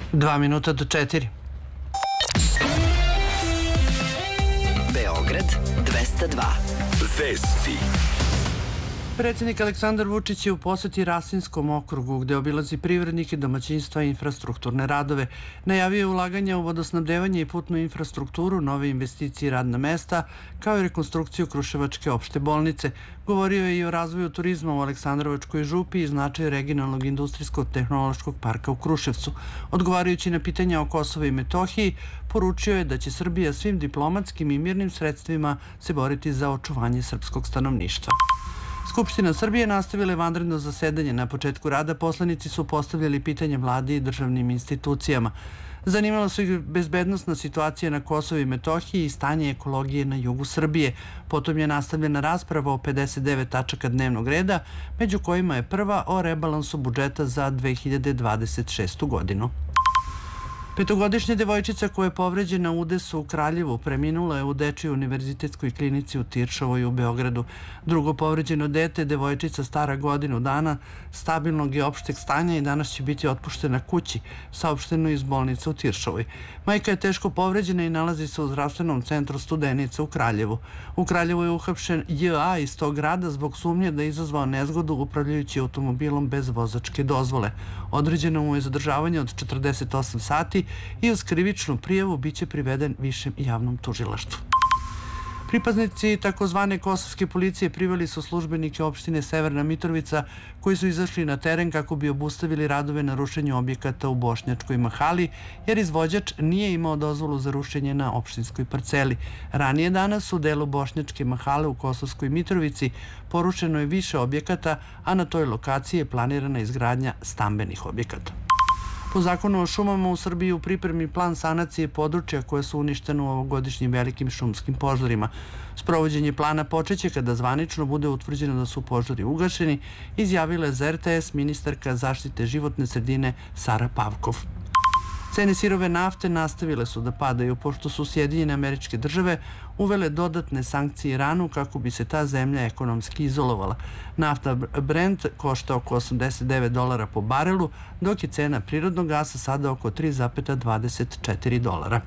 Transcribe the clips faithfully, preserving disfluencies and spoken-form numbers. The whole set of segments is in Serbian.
Dva minuta do četiri. Beograd dvesta dva. Vesti. Predsednik Aleksandar Vučić je u poseti Rasinskom okrugu, gde obilazi privrednike, domaćinstva i infrastrukturne radove. Najavio je ulaganja u vodosnabdevanje i putnu infrastrukturu, nove investicije i radna mesta, kao i rekonstrukciju Kruševačke opšte bolnice. Govorio je i o razvoju turizma u Aleksandrovačkoj župi i značaju regionalnog industrijsko-tehnološkog parka u Kruševcu. Odgovarajući na pitanja o Kosovu i Metohiji, poručio je da će Srbija svim diplomatskim i mirnim sredstvima se boriti za očuvanje srpskog stanovništva. Skupština Srbije nastavila je vanredno zasedanje. Na početku rada poslanici su postavljali pitanje vladi i državnim institucijama. Zanimala su ih bezbednosna situacija na Kosovu i Metohiji i stanje ekologije na jugu Srbije. Potom je nastavljena rasprava o pedeset devet tačaka dnevnog reda, među kojima je prva o rebalansu budžeta za dve hiljade dvadeset šestu godinu. Petogodišnja devojčica koja je povređena u udesu u Kraljevu preminula je u Dečijoj univerzitetskoj klinici u Tiršovoj u Beogradu. Drugo povređeno dete, devojčica stara godinu dana, stabilnog je opšteg stanja i danas će biti otpuštena kući, saopšteno iz bolnice u Tiršovoj. Majka je teško povređena i nalazi se u zdravstvenom centru Studenica u Kraljevu. U Kraljevu je uhapšen J A iz tog grada zbog sumnje da je izazvao nezgodu upravljajući automobilom bez vozačke dozvole. Određeno mu je zadržavanje od četrdeset osam sati i uz krivičnu prijavu biće priveden višem javnom tužilaštvu. Pripadnici takozvane kosovske policije priveli su službenike opštine Severna Mitrovica koji su izašli na teren kako bi obustavili radove na rušenju objekata u Bošnjačkoj mahali, jer izvođač nije imao dozvolu za rušenje na opštinskoj parceli. Ranije danas u delu Bošnjačke mahale u Kosovskoj Mitrovici porušeno je više objekata, a na toj lokaciji je planirana izgradnja stambenih objekata. Po zakonu o šumama u Srbiji u pripremi plan sanacije područja koje su uništene u ovogodišnjim velikim šumskim požarima. Sprovođenje plana počeće kada zvanično bude utvrđeno da su požari ugašeni, izjavila je za R T S ministarka zaštite životne sredine Sara Pavkov. Cene sirove nafte nastavile su da padaju pošto su Sjedinjene Američke Države uvele dodatne sankcije Iranu kako bi se ta zemlja ekonomski izolovala. Nafta Brent košta oko osamdeset devet dolara po barelu, dok je cena prirodnog gasa sada oko tri zarez dvadeset četiri dolara.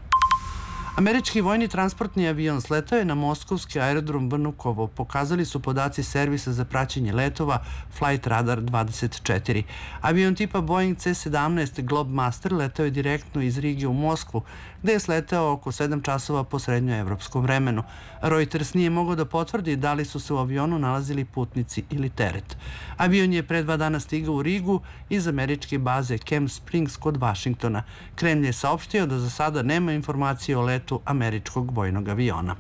Američki vojni transportni avion sletao je na moskovski aerodrom Vnukovo, pokazali su podaci servisa za praćenje letova Flight Radar dvadeset četiri. Avion tipa Boeing C sedamnaest Globemaster letao je direktno iz Rige u Moskvu, gde je sletao oko sedam časova po srednjoevropskom vremenu. Reuters nije mogao da potvrdi da li su se u avionu nalazili putnici ili teret. Avion je pre dva dana stigao u Rigu iz američke baze Camp Springs kod Vašingtona. Kremlj je saopštio da za sada nema informacije o letu američkog vojnog aviona.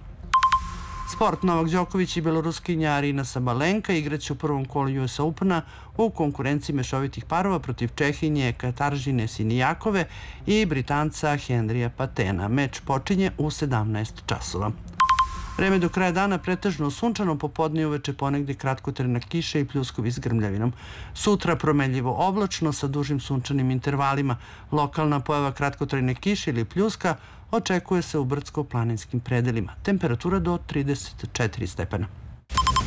Sport. Novak Đoković i beloruskinja Arina Sabalenka igraće u prvom kolu U S Opena u konkurenciji mešovitih parova protiv Čehinje Kataržine Sinijakove i Britanca Henrija Patena. Meč počinje u sedamnaest časova. Vreme do kraja dana pretežno sunčano, popodne i uveče ponegde kratkotrajna kiša i pljuskovi s grmljavinom. Sutra promenljivo oblačno sa dužim sunčanim intervalima. Lokalna pojava kratkotrajne kiše ili pljuska očekuje se u brdsko-planinskim predelima. Temperatura do trideset četiri stepena.